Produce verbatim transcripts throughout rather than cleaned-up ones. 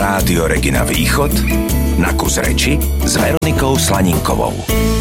Rádio Regina Východ na kus reči s Veronikou Slaninkovou.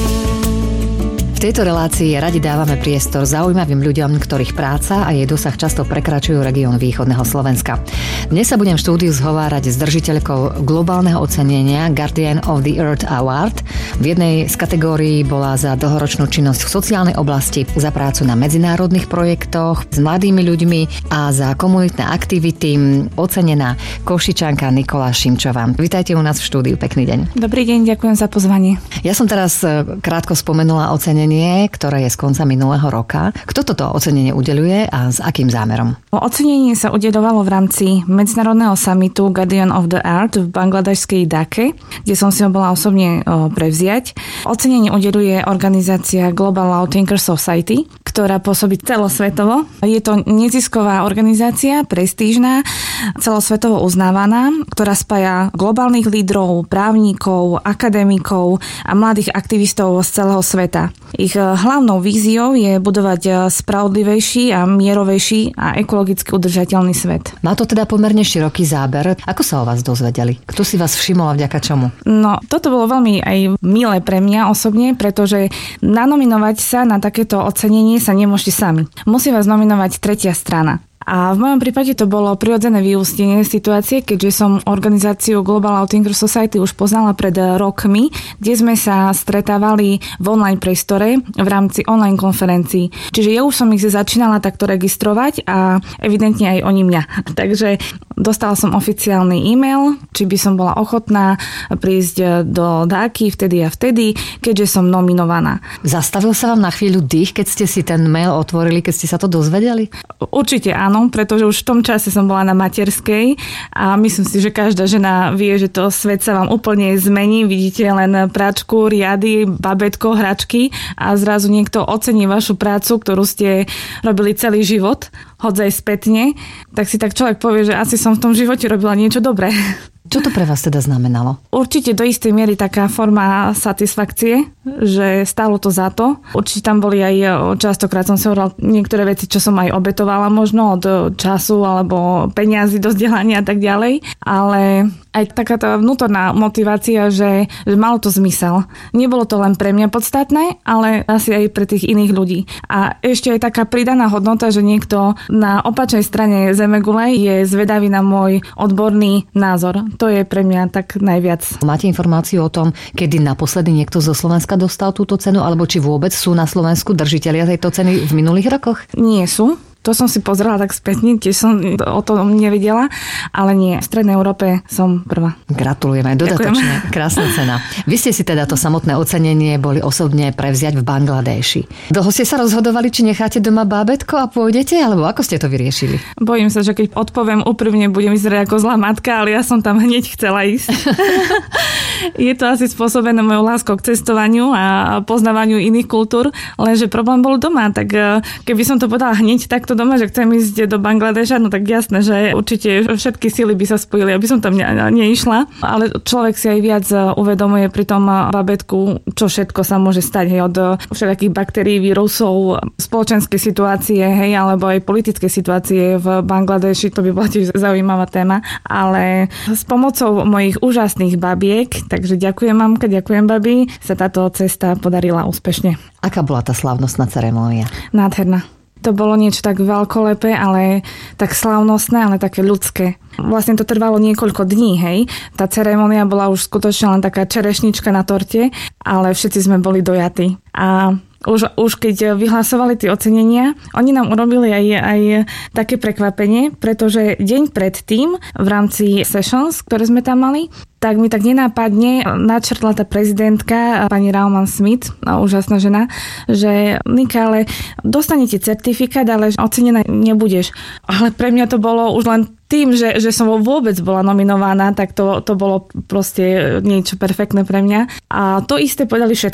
V tejto relácii radi dávame priestor zaujímavým ľuďom, ktorých práca a jej dosah často prekračujú región východného Slovenska. Dnes sa budem v štúdiu zhovárať s držiteľkou globálneho ocenenia Guardian of the Earth Award. V jednej z kategórií bola za dlhoročnú činnosť v sociálnej oblasti, za prácu na medzinárodných projektoch s mladými ľuďmi a za komunitné aktivity ocenená Košičanka Nikola Šimčová. Vítajte u nás v štúdiu, pekný deň. Dobrý deň, ďakujem za pozvanie. Ja som teraz krátko spomenula ocenenie, ktoré je z konca minulého roka. Kto toto ocenenie udeľuje a s akým zámerom? Ocenenie sa udeľovalo v rámci medzinárodného summitu Guardian of the Earth v bangladešskej Dhake, kde som si ho bola osobne prevziať. Ocenenie udeľuje organizácia Global Law Thinkers Society, ktorá pôsobí celosvetovo. Je to nezisková organizácia, prestížna, celosvetovo uznávaná, ktorá spája globálnych lídrov, právnikov, akademikov a mladých aktivistov z celého sveta. Ich hlavnou víziou je budovať spravodlivejší a mierovejší a ekologicky udržateľný svet. Má to teda pomerne široký záber. Ako sa o vás dozvedeli? Kto si vás všimol a vďaka čomu? No, toto bolo veľmi aj milé pre mňa osobne, pretože nanominovať sa na takéto ocenenie sa nemôžete sami. Musí vás nominovať tretia strana. A v mojom prípade to bolo prirodzené vyústenie situácie, keďže som organizáciu Global Law Thinkers Society už poznala pred rokmi, kde sme sa stretávali v online priestore v rámci online konferencií. Čiže ja už som ich začínala takto registrovať a evidentne aj oni mňa. Takže dostala som oficiálny e-mail, či by som bola ochotná prísť do Dhaky vtedy a vtedy, keďže som nominovaná. Zastavil sa vám na chvíľu dých, keď ste si ten mail otvorili, keď ste sa to dozvedeli? Určite áno, pretože už v tom čase som bola na materskej a myslím si, že každá žena vie, že to svet sa vám úplne zmení. Vidíte len práčku, riady, babetko, hračky a zrazu niekto ocení vašu prácu, ktorú ste robili celý život, hodzaj spätne, tak si tak človek povie, že asi som v tom živote robila niečo dobré. Čo to pre vás teda znamenalo? Určite do istej miery taká forma satisfakcie, že stálo to za to. Určite tam boli aj, častokrát som si hovorila niektoré veci, čo som aj obetovala možno od času alebo peniazy do vzdelania a tak ďalej, ale aj taká tá vnútorná motivácia, že, že malo to zmysel. Nebolo to len pre mňa podstatné, ale asi aj pre tých iných ľudí. A ešte aj taká pridaná hodnota, že niekto na opačnej strane zemegule je zvedavý na môj odborný názor. To je pre mňa tak najviac. Máte informáciu o tom, kedy naposledy niekto zo Slovenska dostal túto cenu, alebo či vôbec sú na Slovensku držitelia tejto ceny v minulých rokoch? Nie sú. To som si pozrela tak spätne, tiež som o tom nevedela, ale nie, v Strednej Európe som prvá. Gratulujeme, dodatočne, krásna cena. Vy ste si teda to samotné ocenenie boli osobne prevziať v Bangladeši. Dlho ste sa rozhodovali, či necháte doma bábätko a pôjdete, alebo ako ste to vyriešili? Bojím sa, že keď odpoviem úprimne, budem vyzerať ako zlá matka, ale ja som tam hneď chcela ísť. Je to asi spôsobené mojou láskou k cestovaniu a poznávaniu iných kultúr, lenže problém bol doma, tak keby som to povedala hneď takto doma, že chcem ísť do Bangladeša, no tak jasné, že určite všetky sily by sa spojili, aby som tam ne, neišla, ale človek si aj viac uvedomuje pri tom babetku, čo všetko sa môže stať, hej, od všetkých baktérií, vírusov, spoločenskej situácie, hej, alebo aj politické situácie v Bangladeši, to by bola tiež zaujímavá téma, ale s pomocou mojich úžasných babiek, takže ďakujem mamka, ďakujem babi, sa táto cesta podarila úspešne. Aká bola tá slávnostná ceremónia? Nádherná. To bolo niečo tak veľkolepé, ale tak slávnostné, ale také ľudské. Vlastne to trvalo niekoľko dní, hej. Tá ceremónia bola už skutočne len taká čerešnička na torte, ale všetci sme boli dojatí. A Už, už keď vyhlasovali tie ocenenia, oni nám urobili aj, aj také prekvapenie, pretože deň predtým v rámci sessions, ktoré sme tam mali, tak mi tak nenápadne načrtla tá prezidentka, pani Rauman Smith, úžasná žena, že Nika, ale dostanete certifikát, ale ocenená nebudeš. Ale pre mňa to bolo už len tým, že, že som vôbec bola nominovaná, tak to, to bolo proste niečo perfektné pre mňa. A to isté povedali všetkým.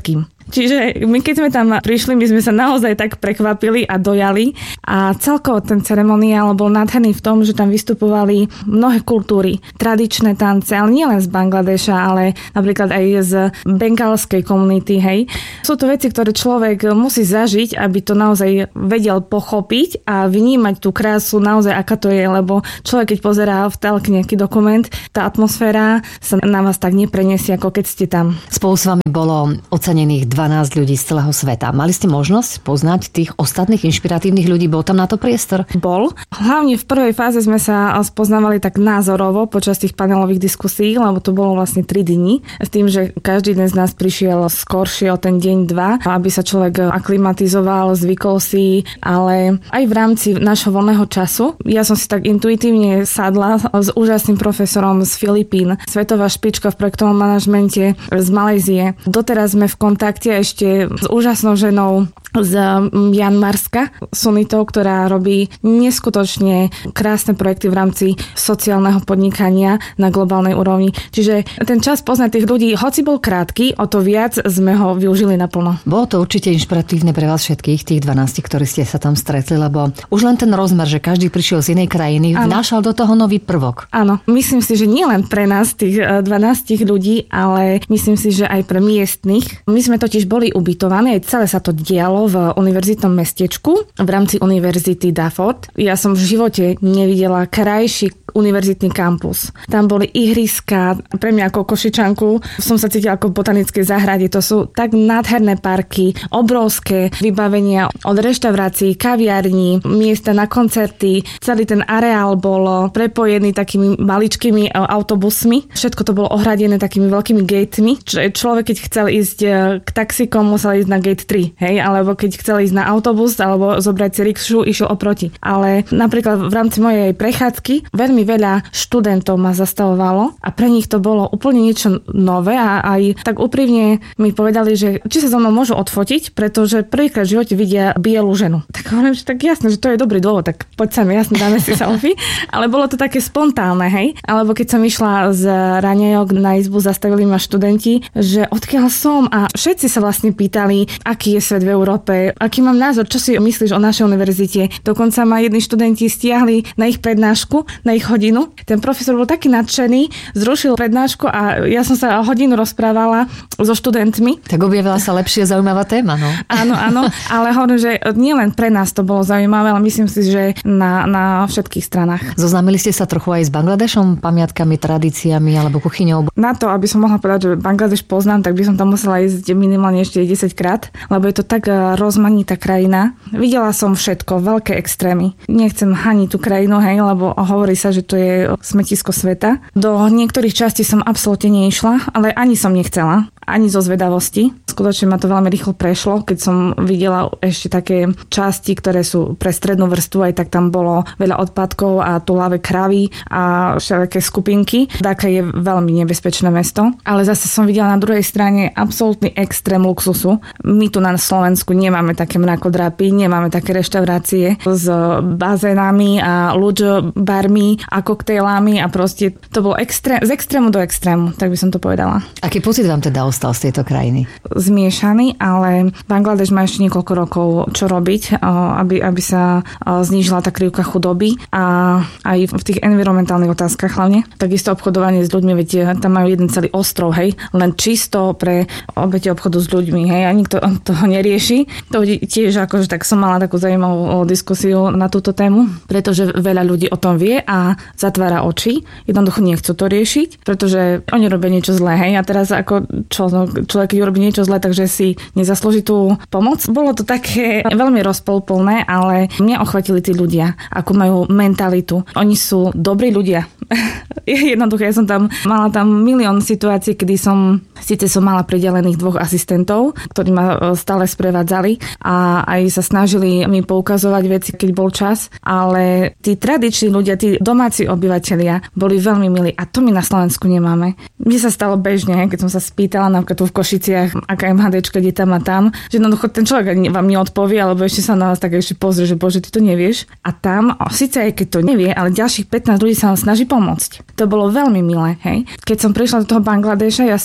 Čiže my keď sme tam prišli, my sme sa naozaj tak prekvapili a dojali a celkovo ten ceremoniál bol nádherný v tom, že tam vystupovali mnohé kultúry, tradičné tance, ale nie len z Bangladeša, ale napríklad aj z bengálskej komunity, hej. Sú to veci, ktoré človek musí zažiť, aby to naozaj vedel pochopiť a vnímať tú krásu naozaj, aká to je, lebo človek, keď pozerá v telke nejaký dokument, tá atmosféra sa na vás tak nepreniesie, ako keď ste tam. Spolu s vami bolo ocenených dvanásť ľudí z celého sveta. Mali ste možnosť poznať tých ostatných inšpiratívnych ľudí? Bol tam na to priestor? Bol. Hlavne v prvej fáze sme sa spoznávali tak názorovo počas tých panelových diskusí, lebo to bolo vlastne tri dni. S tým, že každý den z nás prišiel skoršie o ten deň, dva, aby sa človek aklimatizoval, zvykol si, ale aj v rámci našho voľného času. Ja som si tak intuitívne sadla s úžasným profesorom z Filipín, svetová špička v projektovom manažmente z Malajzie. Doteraz sme v kontakte ešte s úžasnou ženou z Janmarska, Sunitou, ktorá robí neskutočne krásne projekty v rámci sociálneho podnikania na globálnej úrovni. Čiže ten čas poznať tých ľudí, hoci bol krátky, o to viac sme ho využili naplno. Bolo to určite inšpiratívne pre vás všetkých, tých dvanásť, ktorí ste sa tam stretli, lebo už len ten rozmer, že každý prišiel z inej krajiny, ano. Vnášal do toho nový prvok. Áno, myslím si, že nie len pre nás, tých dvanásť ľudí, ale myslím si, že aj pre miestnych. My sme totiž boli ubytovaní, aj celé sa to dialo v univerzitnom mestečku v rámci univerzity Dafod. Ja som v živote nevidela krajší univerzitný kampus. Tam boli ihriska, pre mňa ako Košičanku som sa cítila ako v botanickej záhrade. To sú tak nádherné parky, obrovské vybavenia od reštaurácií, kaviarní, miesta na koncerty. Celý ten areál bol prepojený takými maličkými autobusmi. Všetko to bolo ohradené takými veľkými gatemi. Človek, keď chcel ísť k taxikom, musel ísť na gate tri, hej, alebo keď chcel ísť na autobus alebo zobrať si rikšu, išiel oproti. Ale napríklad v rámci mojej prechádzky veľmi veľa študentov ma zastavovalo a pre nich to bolo úplne niečo nové a aj tak úprimne mi povedali, že či sa so mnou môžu odfotiť, pretože prvýkrát v živote vidia bielu ženu. Tak hovorím, že tak jasné, že to je dobrý dôvod, tak poď sa mi, jasne, dáme si selfie. Ale bolo to také spontánne, hej. Alebo keď som išla z raňajok na izbu, zastavili ma študenti, že odkiaľ som a všetci sa vlastne pýtali, aký je svet v Európe, aký mám názor, čo si myslíš o našej univerzite. Dokonca ma jedni študenti stiahli na ich prednášku, na ich hodinu. Ten profesor bol taký nadšený, zrušil prednášku a ja som sa hodinu rozprávala so študentmi. Tak objavila sa lepšie zaujímavá téma, no. Áno, áno, ale hovorím, že nie len pre nás to bolo zaujímavé, ale myslím si, že na, na všetkých stranách. Zoznámili ste sa trochu aj s Bangladešom, pamiatkami, tradíciami alebo kuchyňou? Na to, aby som mohla povedať, že Bangladeš poznám, tak by som tam musela ísť minimálne ešte desať krát, lebo je to tak rozmanitá krajina. Videla som všetko, veľké extrémy. Nechcem haniť tú krajinu, hej, lebo hovorí sa, že to je smetisko sveta. Do niektorých častí som absolútne neišla, ale ani som nechcela, ani zo zvedavosti. Skutočne ma to veľmi rýchlo prešlo, keď som videla ešte také časti, ktoré sú pre strednú vrstvu, aj tak tam bolo veľa odpadkov a tulavé kravy a všelijaké skupinky. Dhaka je veľmi nebezpečné mesto, ale zase som videla na druhej strane absolútny extrém luxusu. My tu na Slovensku nemáme také mrakodrapy, nemáme také reštaurácie s bazénami a ľuď barmi a koktejlami a proste to bolo extrém, z extrému do extrému, tak by som to povedala. Aký pocit vám teda ostal z tejto krajiny? Zmiešaný, ale Bangladeš má ešte niekoľko rokov čo robiť, aby, aby sa znížila tá krivka chudoby a aj v tých environmentálnych otázkach hlavne. Takisto obchodovanie s ľuďmi, veď tam majú jeden celý ostrov, hej, len čisto pre obete obchodu s ľuďmi, hej, a nikto toho nerieši. To tiež akože tak som mala takú zaujímavú diskusiu na túto tému, pretože veľa ľudí o tom vie a zatvára oči. Jednoducho nechcú to riešiť, pretože oni robia niečo zlé, hej, a teraz ako čo, no, človek, keď urobí niečo zlé, takže si nezaslúži tú pomoc. Bolo to také veľmi rozpolplné, ale mňa ochvatili tí ľudia, ako majú mentalitu. Oni sú dobrí ľudia. Jednoducho, ja som tam, mala tam milión situácií, kedy som, síce som mala pridelených dvoch asistentov, ktorí ma stále sprevádzali a aj sa snažili mi poukazovať veci, keď bol čas, ale tí tradiční ľudia, tí domáci obyvatelia boli veľmi milí a to my na Slovensku nemáme. Mne sa stalo bežne, keď som sa spýtala napríklad tu v Košiciach, aká MHDčka, kde tam a tam, že jednoducho ten človek vám neodpovie, alebo ešte sa na vás tak ešte pozrie, že bože, ty to nevieš. A tam, síce aj keď to nevie, ale ďalších pätnásť ľudí sa vám snaží pomôcť. To bolo veľmi milé, hej. Keď som prišla do toho Bangladeša, ja som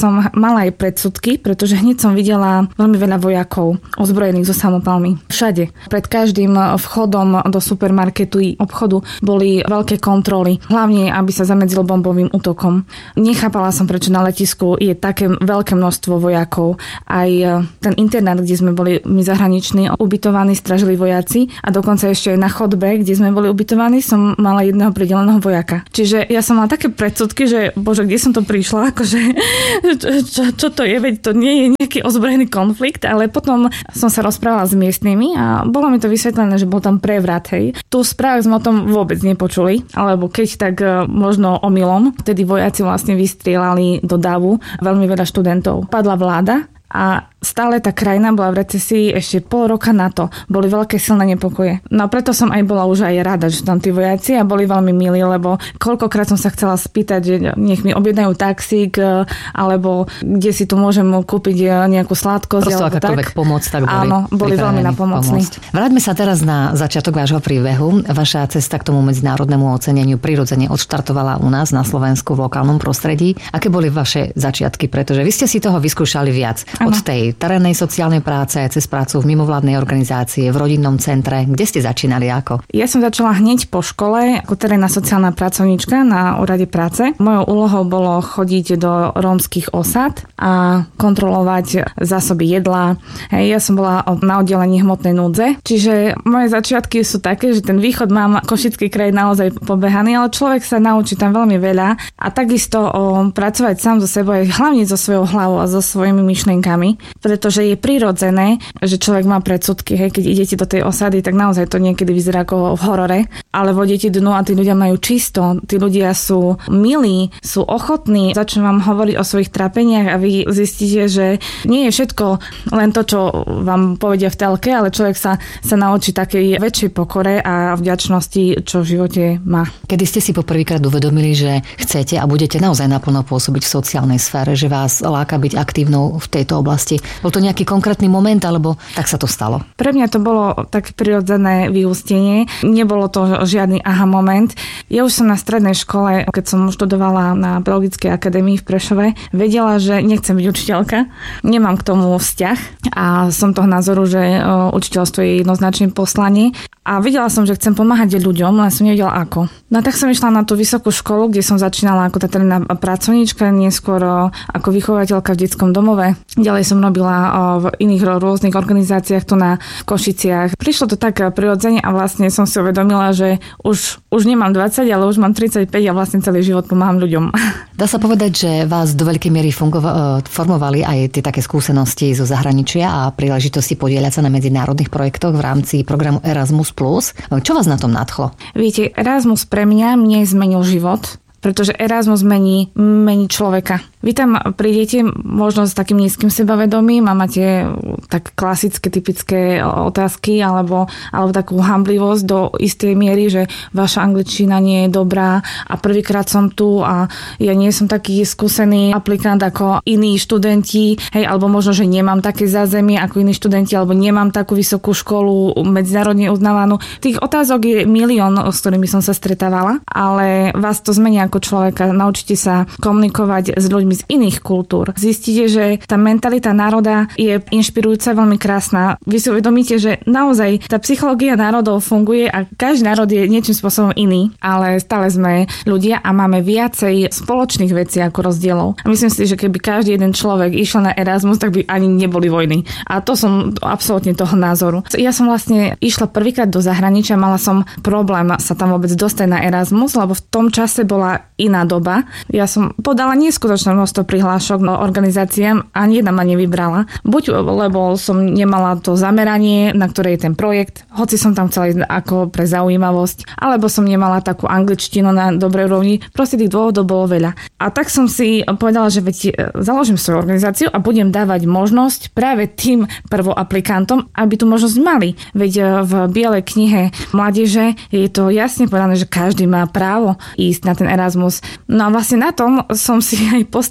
mala aj predsudky, pretože hneď som videla veľmi veľa vojakov ozbrojených so samopalmi. Všade. Pred každým vchodom do supermarketu i obchodu boli veľké kontroly, hlavne aby sa zamedzilo bombovým útokom. Nechápala som, prečo na letisku je také veľké množstvo vojakov. Aj ten internát, kde sme boli my zahraniční ubytovaní, stražili vojaci a dokonca ešte aj na chodbe, kde sme boli ubytovaní, som mala jedného prideleného vojaka. Čiže ja som mala také predsudky, že bože, kde som to prišla, akože čo, čo, čo to je, veď to nie je nejaký ozbrojený konflikt, ale potom som sa rozprávala s miestnymi a bolo mi to vysvetlené, že bol tam prevrat, hej. Tu správach sme o tom vôbec nepočuli, alebo keď tak možno omylom, vtedy vojaci vlastne vystrieľali do davu veľmi veľa študentov. Padla vláda a stále tá krajina bola v recesii ešte pol roka na to. Boli veľké silné nepokoje. No a preto som aj bola už aj rada, že tam tí vojaci a boli veľmi milí, lebo koľkokrát som sa chcela spýtať, že nech mi objednajú taxík, alebo kde si tu môžem kúpiť nejakú sladkosť. Prosto akákoľvek pomoc, tak boli. Áno, boli veľmi napomocní. Vráťme sa teraz na začiatok vášho príbehu. Vaša cesta k tomu medzinárodnému oceneniu prirodzene odštartovala u nás na Slovensku v lokálnom prostredí. Aké boli vaše začiatky? Pretože vy ste si toho vyskúšali viac. Od tej terénnej sociálnej práce, cez prácu v mimovládnej organizácii, v rodinnom centre. Kde ste začínali ako? Ja som začala hneď po škole ako terénna sociálna pracovníčka na úrade práce. Mojou úlohou bolo chodiť do rómskych osad a kontrolovať zásoby jedla. Hej, ja som bola na oddelení hmotnej núdze. Čiže moje začiatky sú také, že ten východ mám Košický kraj naozaj pobehaný, ale človek sa naučí tam veľmi veľa a takisto o, pracovať sám so sebou, hlavne so svojou hlavou a so svojimi myšlienkami, pretože je prirodzené, že človek má predsudky. Hej, keď idete do tej osady, tak naozaj to niekedy vyzerá ako v horore, ale vodíte dnu a tí ľudia majú čisto, tí ľudia sú milí, sú ochotní, začnú vám hovoriť o svojich trápeniach a vy zistíte, že nie je všetko len to, čo vám povedia v telke, ale človek sa, sa naučí takej väčšej pokore a vďačnosti, čo v živote má. Kedy ste si poprvýkrát uvedomili, že chcete a budete naozaj naplno pôsobiť v sociálnej sfére, že vás láka byť aktívnou v tejto oblasti? Bol to nejaký konkrétny moment, alebo tak sa to stalo? Pre mňa to bolo tak prirodzené vyústenie. Nebolo to žiadny aha moment. Ja už som na strednej škole, keď som študovala na Pedagogickej akadémii v Prešove, vedela, že nechcem byť učiteľka. Nemám k tomu vzťah a som toho názoru, že učiteľstvo je jednoznačné poslanie. A videla som, že chcem pomáhať ľuďom, len som nevedela ako. No tak som išla na tú vysokú školu, kde som začínala ako terénna pracovníčka, neskôr ako vychovateľka v detskom domove. Ďalej som robila v iných rôznych organizáciách tu na Košiciach. Prišlo to tak prirodzene a vlastne som si uvedomila, že už, už nemám dvadsať, ale už mám tridsaťpäť a vlastne celý život pomáham ľuďom. Dá sa povedať, že vás do veľkej miery fungova- formovali aj tie také skúsenosti zo zahraničia a príležitosti podieľať sa na medzinárodných projektoch v rámci programu Erasmus plus. Čo vás na tom nadchlo? Viete, Erasmus pre mňa mne zmenil život, pretože Erasmus mení, mení človeka. Vy tam prídete možno s takým nízkym sebavedomím a máte tak klasické, typické otázky alebo, alebo takú hamblivosť do istej miery, že vaša angličtina nie je dobrá a prvýkrát som tu a ja nie som taký skúsený aplikant ako iní študenti, hej, alebo možno, že nemám také zázemie ako iní študenti, alebo nemám takú vysokú školu medzinárodne uznávanú. Tých otázok je milión, s ktorými som sa stretávala, ale vás to zmení ako človeka. Naučite sa komunikovať s ľuďmi z iných kultúr. Zistíte, že tá mentalita národa je inšpirujúca, veľmi krásna. Vy si uvedomíte, že naozaj tá psychológia národov funguje a každý národ je niečím spôsobom iný, ale stále sme ľudia a máme viacej spoločných vecí ako rozdielov. A myslím si, že keby každý jeden človek išiel na Erasmus, tak by ani neboli vojny. A to som absolútne toho názoru. Ja som vlastne išla prvýkrát do zahraničia, mala som problém sa tam vôbec dostať na Erasmus, lebo v tom čase bola iná doba. Ja som podala neskutočné množstvo prihlášok organizáciám a ani jedna ma nevybrala. Buď lebo som nemala to zameranie, na ktoré je ten projekt, hoci som tam chcela ísť ako pre zaujímavosť, alebo som nemala takú angličtinu na dobrej úrovni. Proste tých dôvodov bolo veľa. A tak som si povedala, že veď založím svoju organizáciu a budem dávať možnosť práve tým prvoaplikantom, aby tu možnosť mali. Veď v Bielej knihe mládeže je to jasne povedané, že každý má právo ísť na ten Erasmus. No a vlastne na tom som si aj postavila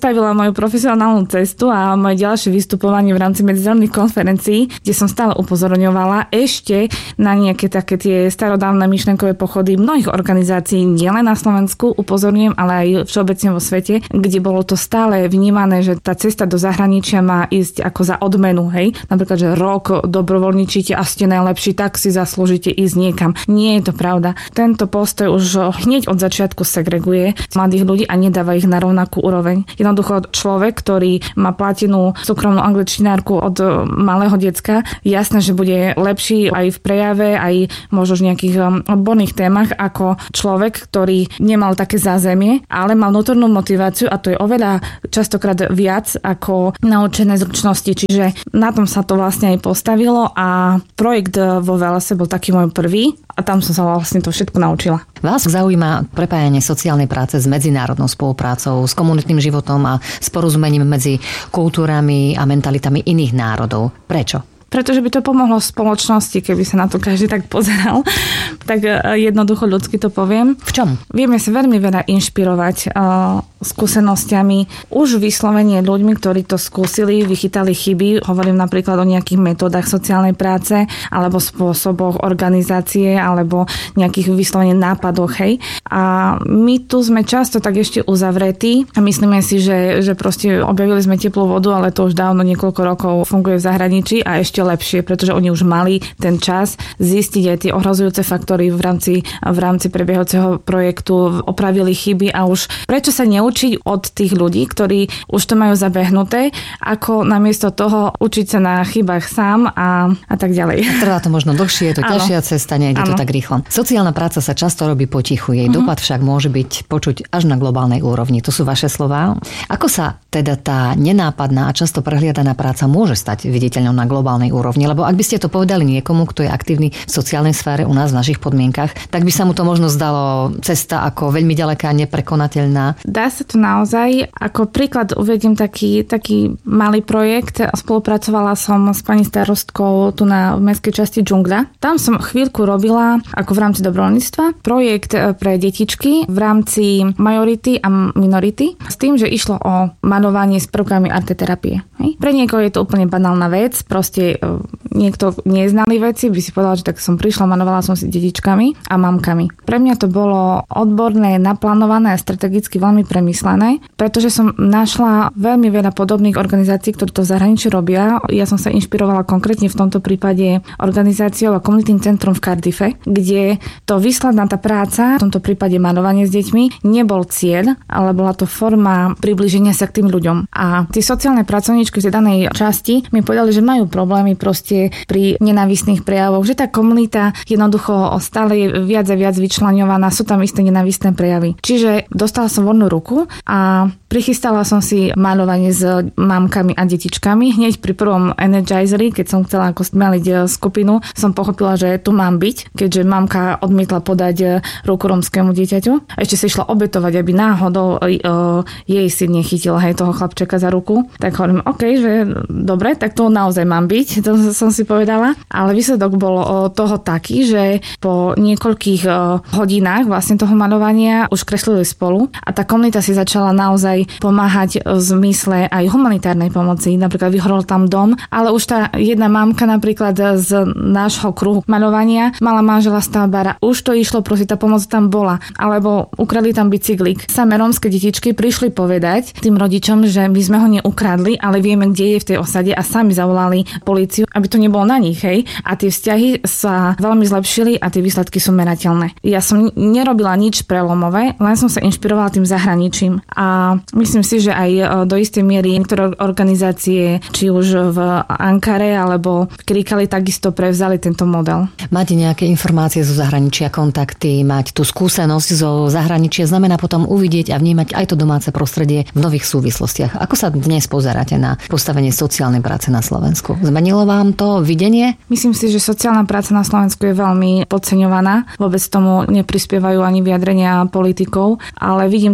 postavila moju profesionálnu cestu a moje ďalšie vystupovanie v rámci medzinárodných konferencií, kde som stále upozorňovala ešte na nejaké také tie starodávne myšlenkové pochody mnohých organizácií, nielen na Slovensku, upozorňujem, ale aj všeobecne vo svete, kde bolo to stále vnímané, že tá cesta do zahraničia má ísť ako za odmenu, hej? Napríklad, že rok dobrovoľničíte a ste najlepší, tak si zaslúžite ísť niekam. Nie je to pravda. Tento postoj už hneď od začiatku segreguje mladých ľudí a nedáva ich na rovnakú úroveň. Jednoducho človek, ktorý má platenú súkromnú angličtinárku od malého decka, jasné, že bude lepší aj v prejave, aj možno v nejakých odborných témach ako človek, ktorý nemal také zázemie, ale mal vnútornú motiváciu a to je oveľa častokrát viac ako naučené zručnosti. Čiže na tom sa to vlastne aj postavilo a projekt vo Velese bol taký môj prvý a tam som sa vlastne to všetko naučila. Vás zaujíma prepájanie sociálnej práce s medzinárodnou spoluprácou, s komunitným životom a s porozumením medzi kultúrami a mentalitami iných národov. Prečo? Pretože by to pomohlo spoločnosti, keby sa na to každý tak pozeral. Tak jednoducho ľudsky to poviem. V čom? Vieme sa veľmi veľa inšpirovať uh, skúsenosťami. Už vyslovene ľuďmi, ktorí to skúsili, vychytali chyby. Hovorím napríklad o nejakých metódach sociálnej práce alebo spôsoboch organizácie alebo nejakých vyslovene nápadoch. Hej. A my tu sme často tak ešte uzavretí a myslíme si, že, že proste objavili sme teplú vodu, ale to už dávno niekoľko rokov funguje v zahraničí a ešte lepšie, pretože oni už mali ten čas zistiť aj tie ohrozujúce faktory v rámci, v rámci prebiehajúceho projektu, opravili chyby a už prečo sa neučiť od tých ľudí, ktorí už to majú zabehnuté, ako namiesto toho učiť sa na chybách sám a, a tak ďalej. Trvá to možno dlhšie, je to ano. ťažšia cesta, nejde ano. to tak rýchlo. Sociálna práca sa často robí potichu, jej uh-huh. dopad však môže byť počuť až na globálnej úrovni. To sú vaše slová. Ako sa teda tá nenápadná a často prehliadaná práca môže stať viditeľnou na globálnej úrovni, lebo ak by ste to povedali niekomu, kto je aktívny v sociálnej sfére u nás v našich podmienkach, tak by sa mu to možno zdalo cesta ako veľmi ďaleká, neprekonateľná. Dá sa to naozaj. Ako príklad uvediem taký, taký malý projekt. Spolupracovala som s pani starostkou tu na mestskej časti Džungľa. Tam som chvíľku robila ako v rámci dobrovoľníctva projekt pre detičky v rámci majority a minority s tým, že išlo o maľovanie s prvkami arteterapie. Hej. Pre niekoho je to úplne banálna vec, proste niekto neznali veci, by si povedal, že tak som prišla, manovala som si detičkami a mamkami. Pre mňa to bolo odborné, naplánované a strategicky veľmi premyslené, pretože som našla veľmi veľa podobných organizácií, ktoré to v zahraničí robia. Ja som sa inšpirovala konkrétne v tomto prípade organizáciou a komunitným centrom v Cardiffe, kde to výsledná tá práca, v tomto prípade manovanie s deťmi, nebol cieľ, ale bola to forma priblíženia sa k tým ľuďom. A tie sociálne pracovníčky z danej časti mi povedali, že majú problémy proste pri nenávistných prejavoch, že tá komunita jednoducho stále je viac a viac vyčleňovaná, sú tam isté nenávistné prejavy. Čiže dostala som voľnú ruku a prichystala som si maľovanie s mamkami a detičkami. Hneď pri prvom Energizeri, keď som chcela ako stmeliť skupinu, som pochopila, že tu mám byť, keďže mamka odmietla podať ruku rómskemu dieťaťu. Ešte sa išla obetovať, aby náhodou jej syn nechytil hej, toho chlapčeka za ruku. Tak hovorím, OK, že dobre, tak to naozaj mám byť, to som si povedala. Ale výsledok bol toho taký, že po niekoľkých hodinách vlastne toho maľovania už kreslili spolu a tá komunita si začala naozaj pomáhať v zmysle aj humanitárnej pomoci. Napríklad vyhorol tam dom, ale už tá jedna mamka napríklad z nášho kruhu maľovania mala manžela stavbára. Už to išlo, proste tá pomoc tam bola. Alebo ukradli tam bicyklík. Samé rómske detičky prišli povedať tým rodičom, že my sme ho neukradli, ale vieme, kde je v tej osade a sami zavolali políciu, aby to nebolo na nich, hej. A tie vzťahy sa veľmi zlepšili a tie výsledky sú merateľné. Ja som nerobila nič prelomové, len som sa inšpirovala tým zahraničím. A myslím si, že aj do istej miery niektoré organizácie, či už v Ankare alebo v Krikali, takisto prevzali tento model. Máte nejaké informácie zo zahraničia, kontakty, mať tú skúsenosť zo zahraničia znamená potom uvidieť a vnímať aj to domáce prostredie v nových súvislostiach. Ako sa dnes pozeráte na postavenie sociálnej práce na Slovensku? Zmenilo vám to videnie? Myslím si, že sociálna práca na Slovensku je veľmi podceňovaná. Vôbec tomu neprispievajú ani vyjadrenia politikov, ale vidím to aj v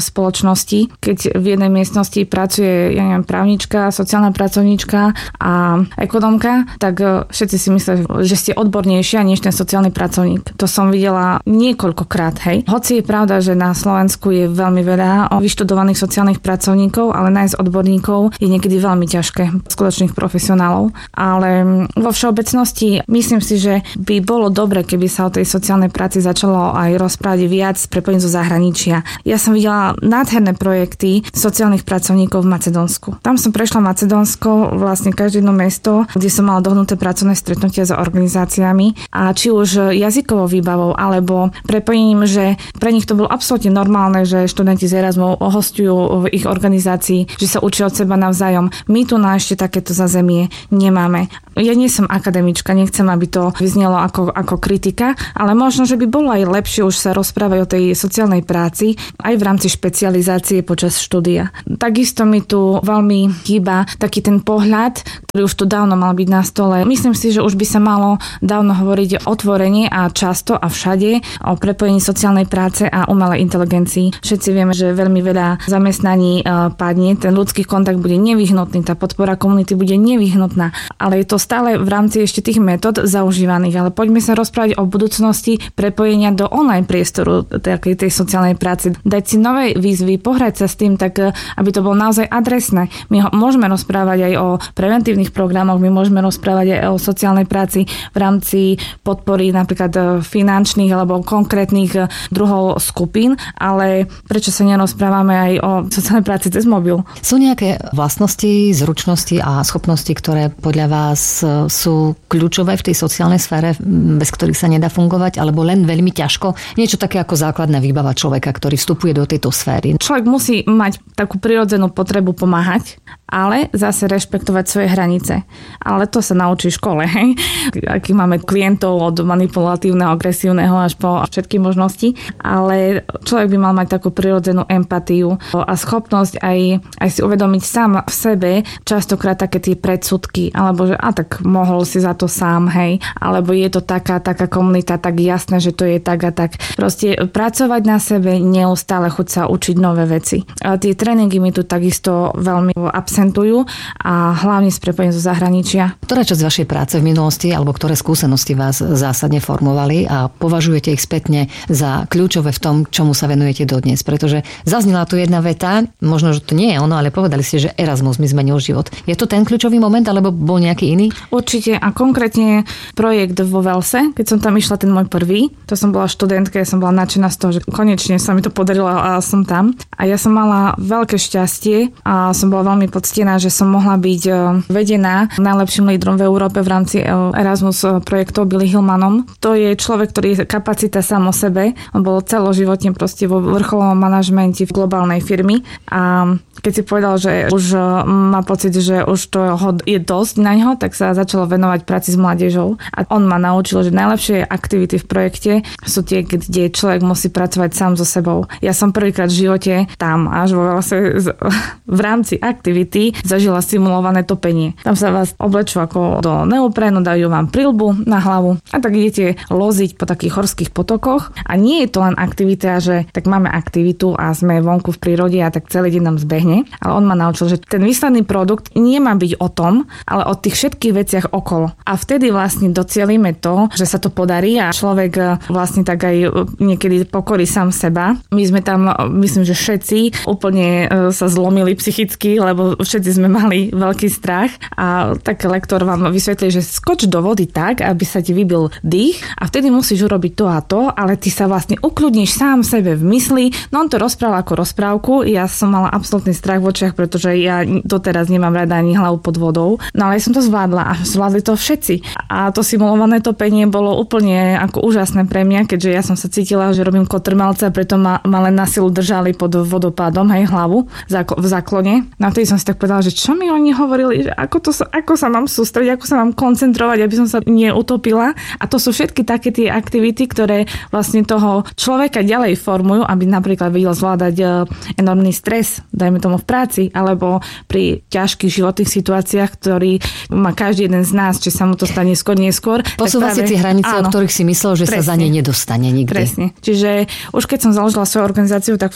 spoločnosti, keď v jednej miestnosti pracuje, ja neviem, právnička, sociálna pracovníčka a ekonomka, tak všetci si myslia, že ste odbornejšia než ten sociálny pracovník. To som videla niekoľkokrát, hej. Hoci je pravda, že na Slovensku je veľmi veľa vyštudovaných sociálnych pracovníkov, ale nájsť odborníkov je niekedy veľmi ťažké, skutočných profesionálov. Ale vo všeobecnosti myslím si, že by bolo dobre, keby sa o tej sociálnej práci začalo aj rozprávať viac prepojení zo zahraničia. Ja som videla nádherné projekty sociálnych pracovníkov v Macedónsku. Tam som prešla Macedónsko, vlastne každé jedno mesto, kde som mala dohnuté pracovné stretnutia s organizáciami a či už jazykovou výbavou alebo prepojením, že pre nich to bolo absolútne normálne, že študenti z Erasmu hostujú v ich organizácii, že sa učia od seba navzájom. My tu na ešte takéto zázemie nemáme. Ja nie som akademička, nechcem, aby to vyznelo ako, ako kritika, ale možno, že by bolo aj lepšie už sa rozprávať o tej sociálnej práci aj v rámci špecializácie počas štúdia. Takisto mi tu veľmi chýba taký ten pohľad, ktorý už tu dávno mal byť na stole. Myslím si, že už by sa malo dávno hovoriť otvorene a často a všade o prepojení sociálnej práce a umelej inteligencii. Všetci vieme, že veľmi veľa zamestnaní padne, ten ľudský kontakt bude nevyhnutný, tá podpora komunity bude nevyhnutná, ale je to stále v rámci ešte tých metód zaužívaných. Ale poďme sa rozprávať o budúcnosti prepojenia do online priestoru tej, tej sociálnej práce. Dať si nové výzvy, pohrať sa s tým, tak aby to bolo naozaj adresné. My ho, môžeme rozprávať aj o preventívnych programoch, my môžeme rozprávať aj o sociálnej práci v rámci podpory napríklad finančných alebo konkrétnych druhov skupín, ale prečo sa nerozprávame aj o sociálnej práci cez mobil? Sú nejaké vlastnosti, zručnosti a schopnosti, ktoré podľa vás sú kľúčové v tej sociálnej sfére, bez ktorých sa nedá fungovať, alebo len veľmi ťažko? Niečo také ako základná výbava človeka, ktorý vstupuje do tejto sféry. Človek musí mať takú prirodzenú potrebu pomáhať, ale zase rešpektovať svoje hranice. Ale to sa naučí v škole. Hej? Akých máme klientov od manipulatívneho, agresívneho až po všetky možnosti. Ale človek by mal mať takú prirodzenú empatiu a schopnosť aj, aj si uvedomiť sám v sebe častokrát také tie predsudky, alebo že a tak mohol si za to sám, hej, alebo je to taká, taká komunita, tak jasné, že to je tak a tak. Proste pracovať na sebe, neustále chuť sa učiť nové veci. A tie tréningy mi tu takisto veľmi absentujú a hlavne s prepojením zo zahraničia. Ktorá časť vašej práce v minulosti alebo ktoré skúsenosti vás zásadne formovali a považujete ich spätne za kľúčové v tom, čomu sa venujete dodnes? Pretože zaznela tu jedna veta, možno, že to nie je ono, ale povedali ste, že Erasmus mi zmenil život. Je to ten kľúčový moment alebo bol nejaký iný? Určite a konkrétne projekt vo Velse, keď som tam išla ten môj prvý, to som bola študentka, ja som bola nadšená z toho, že konečne sa mi to podarilo a som tam. A ja som mala veľké šťastie a som bola veľmi poctená, že som mohla byť vedená najlepším lídrom v Európe v rámci Erasmus projektov Billy Hillmanom. To je človek, ktorý je kapacita sám o sebe. On bol celoživotne proste vo vrcholovom manažmente v globálnej firmy a keď si povedal, že už má pocit, že už to je dosť na ňo, tak sa začalo venovať práci s mládežou. A on ma naučil, že najlepšie aktivity v projekte sú tie, kde človek musí pracovať sám so sebou. Ja som prvýkrát v živote tam až vo Velse v rámci aktivity zažila simulované topenie. Tam sa vás oblečú ako do neoprénu, dajú vám prilbu na hlavu a tak idete loziť po takých horských potokoch. A nie je to len aktivita, že tak máme aktivitu a sme vonku v prírode a tak celý deň nám zbehne. Ale on ma naučil, že ten výsledný produkt nemá byť o tom, ale o tých všetkých veciach okolo. A vtedy vlastne docielime to, že sa to podarí a človek vlastne tak aj niekedy pokorí sám seba. My sme tam, myslím, že všetci úplne sa zlomili psychicky, lebo všetci sme mali veľký strach a tak lektor vám vysvetlí, že skoč do vody tak, aby sa ti vybil dých a vtedy musíš urobiť to a to, ale ty sa vlastne ukľudníš sám sebe v mysli. No on to rozprával ako rozprávku, ja som mala absolútny strach v očiach, pretože ja doteraz nemám rada ani hlavu pod vodou. No ale ja som to zvládla a zvládli to všetci. A to simulované topenie bolo úplne ako úžasné pre mňa, keďže ja som sa cítila, že robím kotrmelce a preto ma, ma len na silu držali pod vodopádom, hej, hlavu v záklone. Na vtedy som si tak povedala, že čo mi oni hovorili, že ako, to sa, ako sa mám sústrediť, ako sa mám koncentrovať, aby som sa neutopila. A to sú všetky také tie aktivity, ktoré vlastne toho človeka ďalej formujú, aby napríklad vedel zvládať enormný stres, dajme tomu v práci, alebo pri ťažkých životných situáciách, ktorý má každý jeden z nás, či sa mu to stane skôr, neskôr. Posúva si tie hranice, áno, o ktorých si myslel, že presne, sa za ne nedostane nikdy. Presne. Čiže už keď som založila svoju organizáciu, tak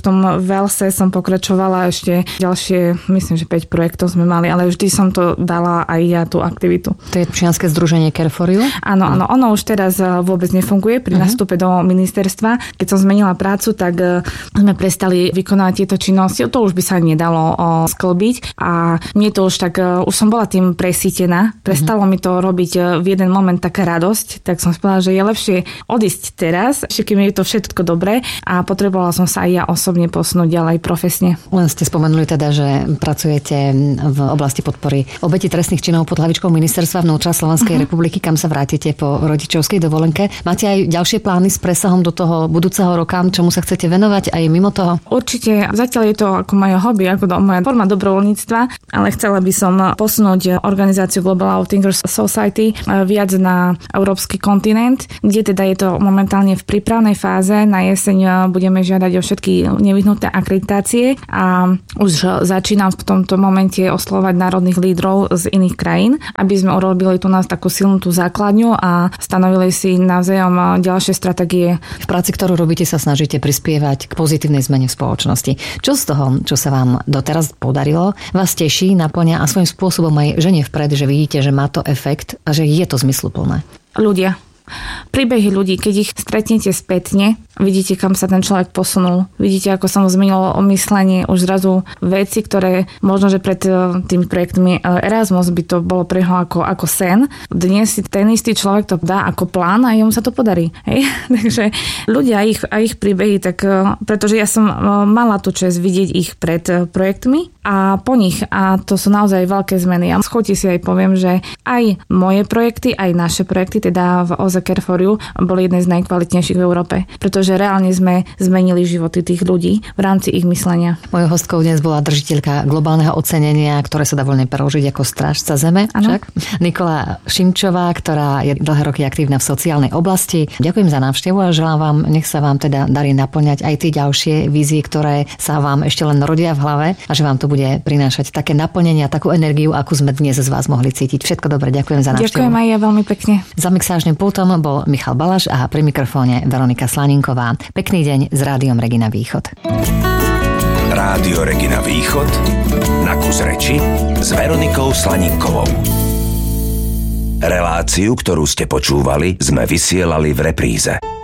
v tom Velse som pokračovala ešte ďalšie, myslím, že päť projektov sme mali, ale vždy som to dala aj ja tú aktivitu. To je občianske združenie Care for You? Áno, áno, ono už teraz vôbec nefunguje pri uh-huh. nastupe do ministerstva. Keď som zmenila prácu, tak sme prestali vykonávať tieto činnosti. To už by sa nedalo sklbiť a mne to už tak, už som bola tým presítená. Prestalo uh-huh. mi to robiť v jeden moment taká radosť, tak som povedala, že je lepšie odísť teraz, ešte kým je to všetko dobré a potrebovala som sa aj ja osobne posunúť ďalej profesne. Len ste spomenuli teda, že pracujete v oblasti podpory obetí trestných činov pod hlavičkou Ministerstva vnútra Slovenskej uh-huh. republiky, kam sa vrátite po rodičovskej dovolenke. Máte aj ďalšie plány s presahom do toho budúceho roka, čomu sa chcete venovať aj mimo toho? Určite, zatiaľ je to ako moje hobby, ako do, moja forma dobrovoľníctva, ale chcela by som posunúť organizáciu Global Outhinkers Society viac na európsky kontinent, kde teda je to momentálne v prípravnej fáze. Na jeseň budeme žiadať o všetky nevyhnutné akreditácie a už začínam v tomto momente oslovať národných lídrov z iných krajín, aby sme urobili tu nás takú silnú tú základňu a stanovili si navzájom ďalšie stratégie. V práci, ktorú robíte, sa snažíte prispievať k pozitívnej zmene v spoločnosti. Čo z toho, čo sa vám doteraz podarilo, vás teší, naplňa a svojím spôsobom aj ženie vpred, že vidíte, že má to efekt a že je to zmysluplné? Ľudia. Príbehy ľudí, keď ich stretnete spätne, vidíte, kam sa ten človek posunul. Vidíte, ako sa mu zmenilo myslenie. Už zrazu veci, ktoré možno, že pred tými projektmi Erasmus by to bolo pre ho ako, ako sen. Dnes si ten istý človek to dá ako plán a jemu sa to podarí. Hej? Takže ľudia a ich, a ich príbehy, tak, pretože ja som mala tú čest vidieť ich pred projektmi a po nich. A to sú naozaj veľké zmeny. A schoti si aj poviem, že aj moje projekty, aj naše projekty, teda v ó zet Care for You, boli jedné z najkvalitnejších v Európe. Pretože reálne sme zmenili životy tých ľudí v rámci ich myslenia. Mojou hostkou dnes bola držiteľka globálneho ocenenia, ktoré sa dá voľne preložiť ako Strážca Zeme. Však? Nikola Šimčová, ktorá je dlhé roky aktívna v sociálnej oblasti. Ďakujem za návštevu a želám vám, nech sa vám teda darí naplňať aj tie ďalšie vízie, ktoré sa vám ešte len rodia v hlave a že vám to bude prinášať také naplnenie a takú energiu, akú sme dnes z vás mohli cítiť. Všetko dobre, ďakujem za návštevu. Ďakujem aj ja veľmi pekne. Za mixážnym pultom bol Michal Balaš a pri mikrofóne Veronika Slaninková. Pekný deň s Rádiom Regina Východ. Rádio Regina Východ na kus reči s Veronikou Slaninkovou. Reláciu, ktorú ste počúvali, sme vysielali v repríze.